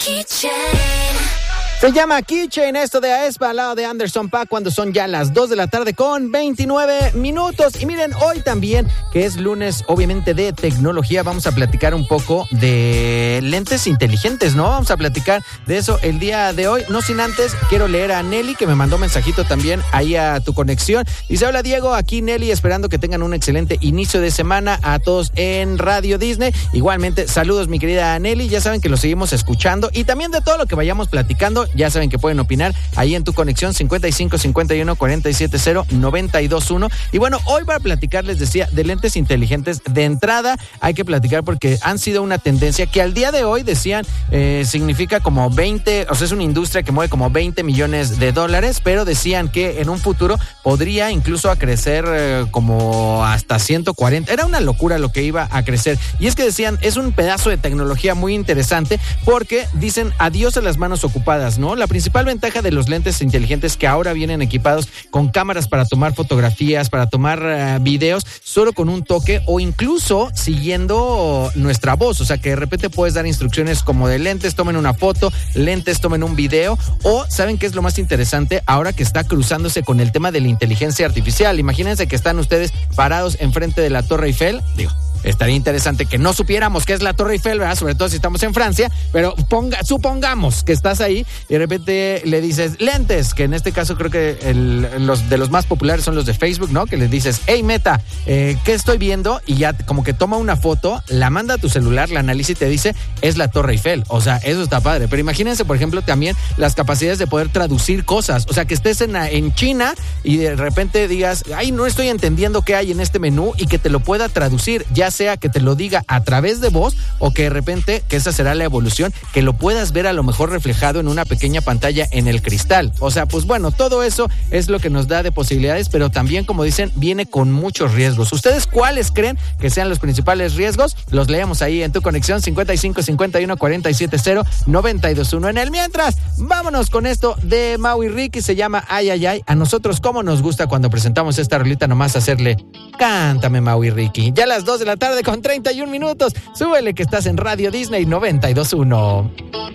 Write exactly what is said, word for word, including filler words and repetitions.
Se llama Keychain, esto de Aespa al lado de Anderson .Paak cuando son ya las dos de la tarde con veintinueve minutos. Y miren, hoy también, que es lunes obviamente de tecnología, vamos a platicar un poco de lentes inteligentes, ¿no? Vamos a platicar de eso el día de hoy. No sin antes, quiero leer a Nelly, que me mandó un mensajito también ahí a tu conexión. Dice, hola Diego, aquí Nelly, esperando que tengan un excelente inicio de semana a todos en Radio Disney. Igualmente, saludos mi querida Nelly, ya saben que lo seguimos escuchando y también de todo lo que vayamos platicando. Ya saben que pueden opinar ahí en tu conexión cincuenta y cinco cincuenta y uno cuarenta y siete cero noventa y dos uno. Y bueno, hoy para platicar, les decía, de lentes inteligentes. De entrada hay que platicar porque han sido una tendencia que al día de hoy decían eh, significa como veinte, o sea, es una industria que mueve como veinte millones de dólares, pero decían que en un futuro podría incluso a crecer eh, como hasta ciento cuarenta. Era una locura lo que iba a crecer. Y es que decían, es un pedazo de tecnología muy interesante porque dicen adiós a las manos ocupadas, ¿no? La principal ventaja de los lentes inteligentes que ahora vienen equipados con cámaras para tomar fotografías, para tomar uh, videos, solo con un toque o incluso siguiendo nuestra voz. O sea, que de repente puedes dar instrucciones como de lentes, tomen una foto, lentes, tomen un video. O, ¿saben qué es lo más interesante? Ahora que está cruzándose con el tema de la inteligencia artificial. Imagínense que están ustedes parados enfrente de la Torre Eiffel. Digo, estaría interesante que no supiéramos qué es la Torre Eiffel, ¿verdad? Sobre todo si estamos en Francia, pero ponga, supongamos que estás ahí y de repente le dices lentes, que en este caso creo que el, los de los más populares son los de Facebook, ¿no? Que le dices, hey Meta, eh, ¿qué estoy viendo? Y ya como que toma una foto, la manda a tu celular, la analiza y te dice, es la Torre Eiffel. O sea, eso está padre. Pero imagínense, por ejemplo, también las capacidades de poder traducir cosas. O sea, que estés en, en China y de repente digas, ay, no estoy entendiendo qué hay en este menú y que te lo pueda traducir, ya sea que te lo diga a través de voz o que de repente, que esa será la evolución, que lo puedas ver a lo mejor reflejado en una pequeña pantalla en el cristal. O sea, pues bueno, todo eso es lo que nos da de posibilidades, pero también, como dicen, viene con muchos riesgos. ¿Ustedes cuáles creen que sean los principales riesgos? Los leemos ahí en tu conexión cincuenta y cinco cincuenta y uno cuarenta y siete cero noventa y dos uno. En el mientras, vámonos con esto de Mau y Ricky, se llama Ay, Ay, Ay. A nosotros, ¿cómo nos gusta cuando presentamos esta rolita nomás hacerle cántame Mau y Ricky? Ya a las dos de la tarde con treinta y un minutos. Súbele que estás en Radio Disney noventa y dos uno.